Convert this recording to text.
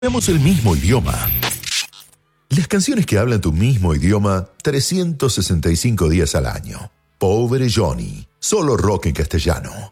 Hablamos el mismo idioma. Las canciones que hablan tu mismo idioma 365 días al año. Pobre Johnny, solo rock en castellano.